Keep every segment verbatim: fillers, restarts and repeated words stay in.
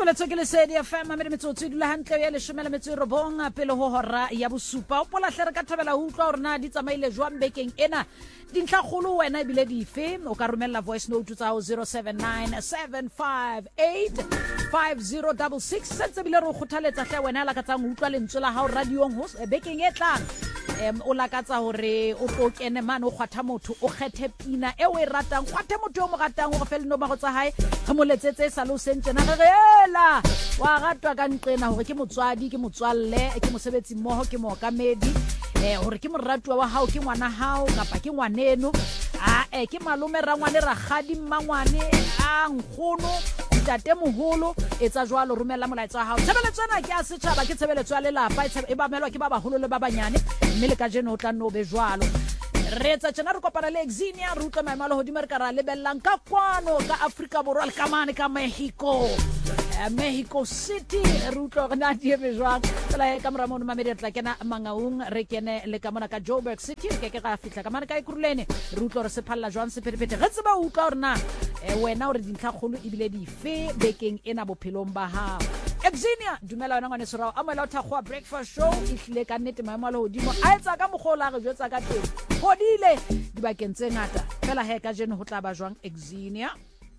Moletso ke lesedi F M mme metsotso dula hantle ya leshome le metso e robong pele ho hora ya bosupa. O pola hle re ka thabela ho utlwa hore na di tsamaile jwang bekeng ena. Dintlha kholo wena ebile dife o ka romella voice note tsa zero seven nine seven five eight five zero six six. Sentse bile re kgothaletsa hle wena la ka tsang utlwa lentswe la hao radiong ho bekeng e tlang. Em o lakatsa hore o tlo kene man o kgwatha motho o kgethe pina e o e ratang kgwathe motho o mo ratang o fe le no ba go tsa hae re mo letsetse sa lo sentse na re ela wa ratwa ka nqena hore ke motswadi ke motswalle ke mosebetsi mmoho ke mookamedi eh hore ke moratwa wa hao ke ngwana hao kapa ke ngwaneno a eh ke malome rangwane ragadi mmangwane a nkgono tate moholo etsa jwalo romela molaetsa wa hao tshebeletso ena ke a setjhaba ke tshebeletso ya lelapa e bamelwa ke ba baholo le ba banyane mme le ka jeno o tla no be jwalo re etsa tsena re kopana le Exinia re utlwa maemalo hodimo re ka ra lebellang ka kwano ka Africa Borwa le kamane ka Mexico Mexico City re utlwa re na di eme jwang tsela e ka mora mono mamedi tla kena mangaung re kene le ka mona ka Joburg City ke ke ga fitla ka mane ka Ikurulene re utlwa re se phalla jwang se phephethe re tseba utlwa hore na wena o re dintlha kholo ebile di fe bekeng ena bophelong ba hao. Exinia dumela wena ngwane sera a mola o thakgwa breakfast show ihlile ka nnete maemo le hodimo a etsa ka mogolo a re jwetsa ka teng hodile dibakeng tse ngata fela he ka jeno ho tla ba jwang Exinia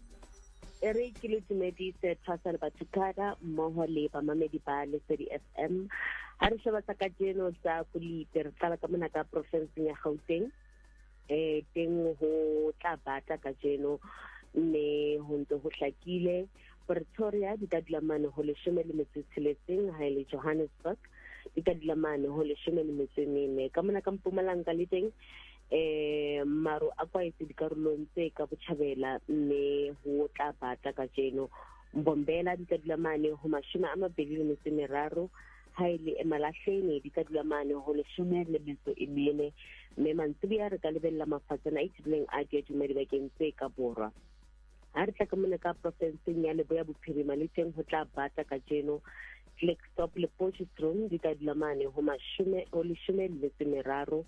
ere ke le tumeditse thasa le batukada mmoho le ba mamedi ba Lesedi F M ha re sheba ka jeno tsa kulite re tsala ka mona ka province ya Gauteng eh teng ho tla bata ka jeno ne ho ntse ho hlakile Pretoria di ka dilamane ho leshome le metso tsheletseng ha ile Johannesburg di ka dilamane ho leshome le metso nne ka mona ka Mpumalanga le teng eh maro a kwa itse dikarolong tse ka botjhabela mme ho tla bata ka jeno Mbombela di ka dilamane ho mashome a mabedi le metso meraro ha ile Emalahleni di ka dilamane ho leshome le metso e mene mme mantsibuya re ka lebella mafatsana a itibileng a di dumedi bakeng tse ka borwa ha re tla ka mona ka province ya Leboya Bophirima le teng ho tla bata ka jeno Flagstop le Potchefstroom di ka dilamane ho mashome ho leshome le metso meraro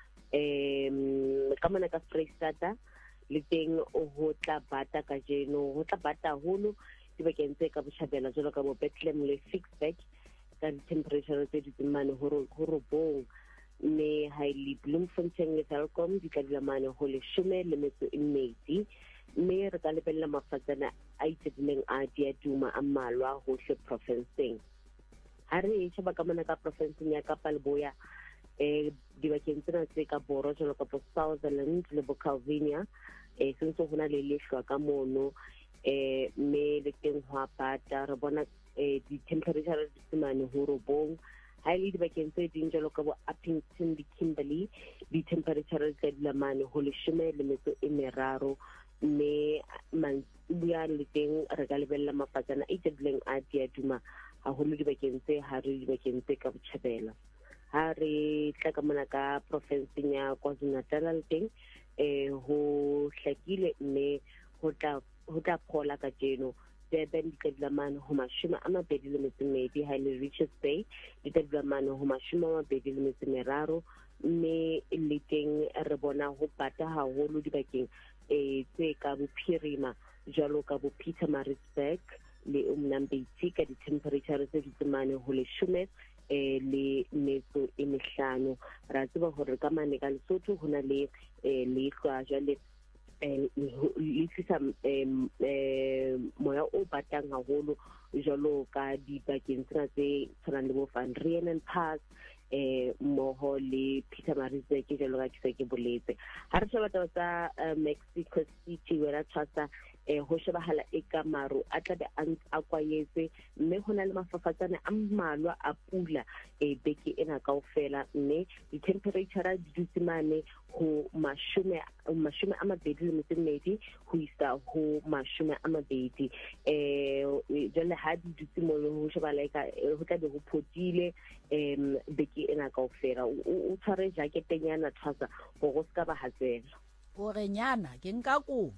em ka mona ka Freistata le teng ho tla bata ka jeno ho tla bata holo dibakeng tse ka botjhabela jalo ka bo Bethlehem le Fixback ka temperature tse di tsimane ho ho robong mme highly Bloemfontein le Telkom di ka dilamane ho leshome le metso e mmedi mme re ka lebella mafatsana a itibileng a diaduma a mmalwa hohle provinceng ha re sheba ka mona ka province ya Kapa Leboya eh dibakeng tsena tse ka boro jalo ka Sutherland le Bukovina eh sentse hona le lehlwa ka mono eh mme le teng ho apata re bona eh di temperature di tsimane ho robong ha ile dibakeng tse ding jalo ka bo Appington le Kimberley di temperature tse di lamane ho leshome le metso e meraro mme mantsibuya le teng re ka lebella mafatsana a itibileng a diaduma haholo dibakeng tse ha re dibakeng tse ka botjhabela ha re tla ka mona ka province ya KwaZulu-Natal le teng eh ho hlakile mme ho tla ho tla phola ka jeno Durban di ka dilamane ho mashome a mabedi le metso mmedi ha ile Richards Bay di ka dilamane ho mashome a mabedi le metso meraro mme le teng re bona ho bata haholo dibakeng eh tse ka Bophirima jalo ka bo Pietermaritzburg le Umnambeti ka di temperature tse di tsimane ho leshome eh le metso e mehlano ra tseba hore ka mane ka Lesotho hona le eh le hlwa jale eh le tsisa eh moya o batang haholo jalo ka di bakeng tsena tse tshwanang le bo Van Rieenen Park eh moho le Pietermaritzburg jalo ka ke ke boletse ha re sheba tsa Mexico City wera tsatsa eh ho shebahala e ka maro a tla be a kwayetse mme hona le mafafatsana a mmalwa a pula e beke ena kaofela mme di temperature di ditsimane ho mashome mashome a mabedi le metso mmedi ho isa ho mashome a mabedi eh jale ha di ditsimole ho shebahala e ka ho tla be ho phodile em beke ena kaofela o tshware jacket nyana thasa go go ska ba hatsela o re nyana ke nka ko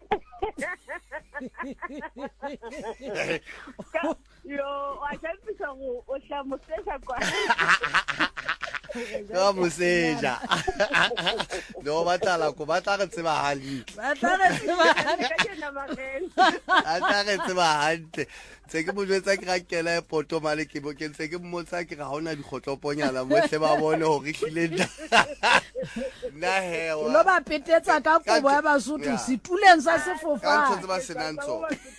yo wa tshepisa go o tla mosesha kwa Ka moseja no batala ko batla re tseba hantle batla re tseba batla re tseba hantle se ke mo jwetsa ke rakela e poto male ke bo ke ntse ke mmotsa ke ga hona dikgotloponyana bohle ba bone hore hlile na hewa lo ba petetsa ka kobo ya Basotho setuleng sa sefofane ka ntse ba senantso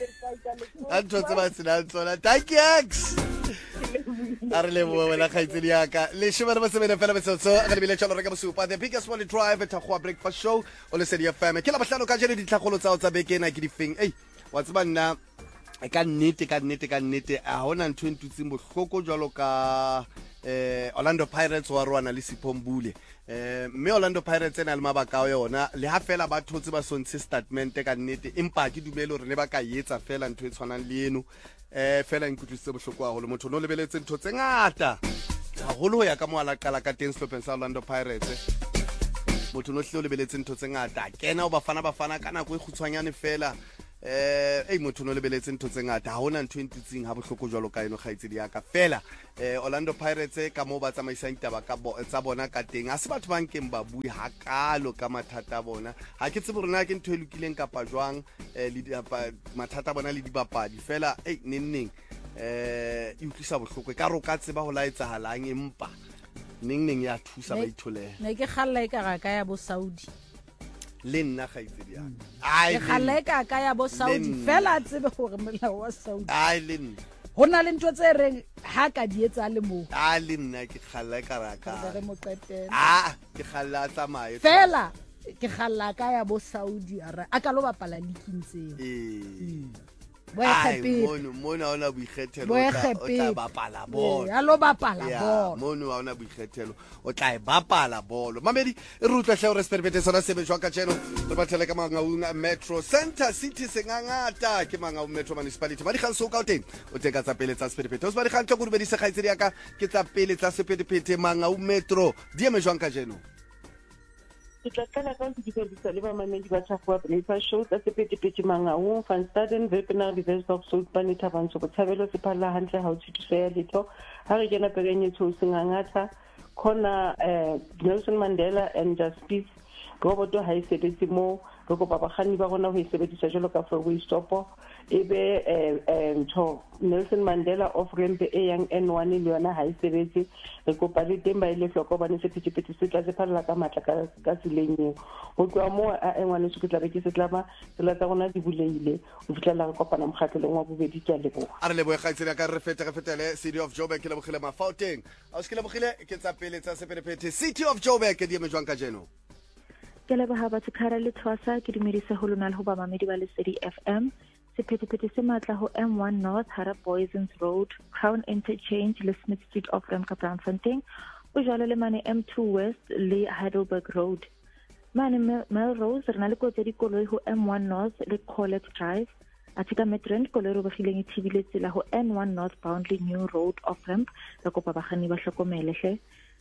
ka ntse ba senantso la takex a re le bo wena khaitsedi ya ka le sheba ba sebena fela betsotso ga lebile tshalo re ka bosupa the biggest morning drive at Khwa breakfast show o le sedi F M ke la bahlano ka jele ditlhagolo tsa o tsa bekena ke difeng ei wa tseba nna ka nnete ka nnete ka nnete a hona ntho e ntutsing bohloko jwalo ka eh Orlando Pirates wa rwana le Siphombule eh me Orlando Pirates ena le mabaka a yona le ha fela ba thotse ba sontse statement ka nnete empa ke dumelo re ne ba ka yetsa fela ntho e tshwanang le eno eh fela nkutlwisitse bohloko haholo motho no lebeletse ntho tse ngata haholo ho ya ka moala qala ka teng Slopeng sa Orlando Pirates motho no hle o lebeletse ntho tse ngata kena o ba fana ba fana kana go e khutshwanyane fela eh ei motho no lebeletse ntho tse ngata ha hona ntho e ntutsing ha bohloko jwalo ka eno khaitsedi ya ka fela eh Orlando Pirates ka mo ba tsamaisang taba ka tsa bona ka teng ha se batho ba nkeng ba bui hakalo ka mathata bona ha ke tsebe rena ke ntho e lokileng kapa jwang eh le mathata bona le dibapadi fela ei nenneng eh e utlisa bohloko ka ro ka tseba ho laetsa halang empa nenneng ya thusa ba itholela ne ke khalla e ka ga ka ya bo Saudi le nna khaitsedi ya ai ke khaleka ka ya bo Saudi fela tsebe gore molao wa Saudi ai le nna hona le ntwe tse reng ha ka di etsa le mo a le nna ke khaleka ra ka re mo qetela a ke khalla tsamaye fela ke khalla ka ya bo Saudi ara a ka lo bapala likintseng eh boe khape mono mono ona boikgethelo o tla bapala bolo ya lo bapala bolo mono ona boikgethelo o tla e bapala bolo mamedi e rutla hle o respect sona sebe jwa ka tseno re batlele ka Mangaung Metro Center City sengangata ke Mangaung Metro Municipality ba di kgang so ka teng o teka tsa pele tsa sepedipete o se ba di kgang tlo go di se khaitsedi ya ka ke tsa pele tsa sepedipete Mangaung Metro di eme jwa ka tseno ke tla kana ka ntse ke ditsa le ba mamedi ba tsa Khwa breakfast show tsa sepedipete Mangaung van Staden webinar reverse of South Panita banso go tshabelo se phalla hantle ha o tshitse ya letho ha re kena pegenye tso sengangata khona eh Nelson Mandela and Justice roboto ha e sebetse mo go go baba khani ba gona ho e sebedisa jalo ka freeway stop ebe eh ntho Nelson Mandela of Rembe e yang N one le yona ha e sebetse re go pa le temba ile hloko bane se phitipiti se tla se phalla ka matla ka ka silenye go tloa mo a engwane se tla re ke se tlama se la tsa gona di buleile o fitla re kopana mokgatlelong wa bobedi tsa lebo a re lebo ga tsela ka re fete re fetele City of Joburg ke le bogile mafauteng a o skile bogile ke tsa pele tsa sepedipete City of Joburg ke di eme jwang ka jeno ke le ba ha ba tshara le tshwasa ke dumedisa ho lona le ho ba mamedi ba le City F M sepedipete se matla ho M one North Hara Boysons Road Crown Interchange le Smith Street of Remka Braamfontein o jalo le mane M two West le Heidelberg Road mane Melrose rena le kotse di koloi ho M one North le Collet Drive atika Midrand koloi ro begileng e thibile tsela ho N one Northbound le New Road of Ramp ka kopa bagani ba hlokomele hle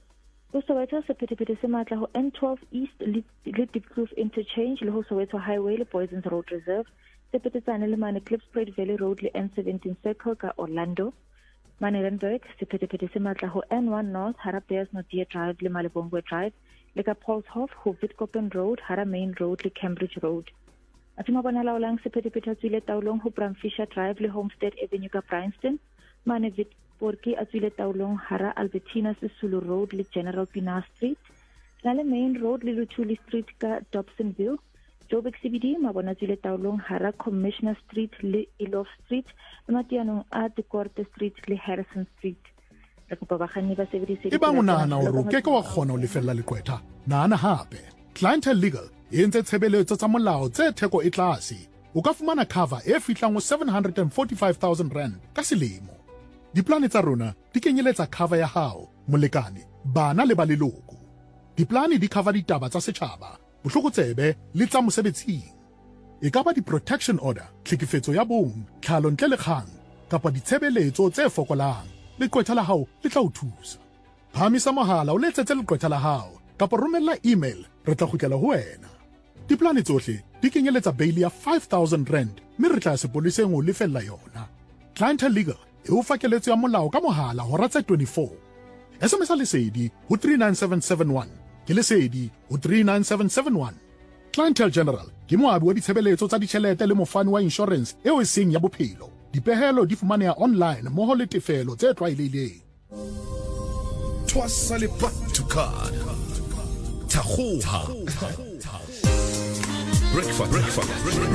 o Soweto sepedipete se matla ho N twelve East le Diepkloof Interchange le ho Soweto Highway le Boysons Road Reserve sepeditsane le mane Klipspruit Valley Road le N seventeen Circle ka Orlando mane Randburg sepedipete se matla ho N one North Hara Bears Nodia Drive le Malebongwe Drive le ka Paulshof ho Witkoppen Road Hara Main Road le Cambridge Road atima bona laolang sepedipete tswile taulong ho Bramfisher Drive le Homestead Avenue ka Bryanston mane Witporki a tswile taulong Hara Albertina Sisulu Road le General Pina Street la le Main Road le Luthuli Street ka Dobsonville Joburg C B D mabona tswile taulong Hara Commissioner Street le Elof Street matianong a Dekorte Street le Harrison Street re kopa bagani ba sebedise e bang o nahana hore o keke wa kgona ho lefella lekwetha nahana hape Clientele Legal e entse tshebeletso tsa molao tse theko e tlase o ka fumana cover e fihlang ho seven hundred forty-five thousand rand ka selemo diplane tsa rona di kenyeletsa cover ya hao molekane bana le ba leloko diplane di cover ditaba tsa setjhaba bohlokotsebe le tsa mosebetsing e ka ba di-protection order tlhekefetso ya bong tlhalo ntle le kgang kapa ditshebeletso tse fokolang leqwetha la hao le tla o thusa phamisa mohala o letsetse leqwetha la hao kapa romella email re tla kgutlela ho wena diplane tsohle di kenyeletsa bail ya five thousand rand mme re tla sepoleseng o lefella yona Clientele Legal e o fakeletso ya molao ka mohala hora tse twenty-four S M S lesedi ho three nine seven seven one ke lesedi o three nine seven seven one. Clientele General ke moabi wa ditshebeletso tsa ditjhelete le mofani wa insurance eo e seng ya bophelo. Dipehelo di fumaneha online mmoho le tefelo tse tlwaelehileng. Twasa le back to card. Tahoha. Breakfast. Breakfast.